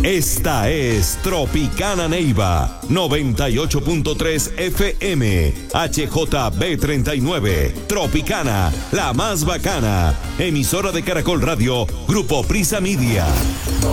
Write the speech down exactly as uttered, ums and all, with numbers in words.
Esta es Tropicana Neiva, noventa y ocho punto tres F M, H J B treinta y nueve, Tropicana, la más bacana, emisora de Caracol Radio, Grupo Prisa Media.